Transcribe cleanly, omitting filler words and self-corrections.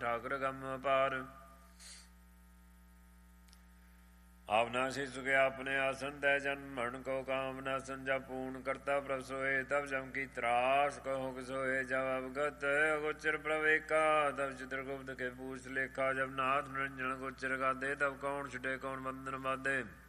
ਠਾਕੁਰ ਗਮ ਅਪਾਰ। ਆਪਨਾ ਸੀ ਸੁਖੇ ਆਪਣੇ ਆਸਨ ਤੈ ਜਨਮ ਮਰਨ ਕੋ ਕਾਮ ਨਾਸਨ। ਜਬ ਪੂਰਨ ਕਰਤਾ ਪ੍ਰਭ ਸੋਏ ਤਬ ਜਮ ਕੀ ਤਰਾਸ ਕਹੋ ਕਿਸੋਏ। ਜਬ ਅਵਗਤ ਅਗੋਚਰ ਪ੍ਰਭ ਏਕਾ ਤਬ ਚਿਤਰਗੁਪਤ ਕੇ ਪੂਛ ਲੇਖਾ। ਜਬ ਨਾਥ ਨਿਰੰਜਨ ਗੋਚਰ ਗਾਦੇ ਤਬ ਕੌਣ ਛੁਟੇ ਕੌਣ ਬੰਧਨ ਬਾਧੇ।